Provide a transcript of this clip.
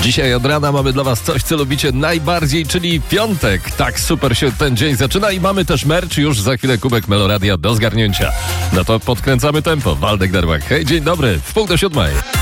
Dzisiaj od rana mamy dla was coś, co lubicie najbardziej, czyli piątek. Tak super się ten dzień zaczyna i mamy też merch. Już za chwilę kubek Meloradia do zgarnięcia. No to podkręcamy tempo. Waldek Darłak. Hej, dzień dobry. W 6:30.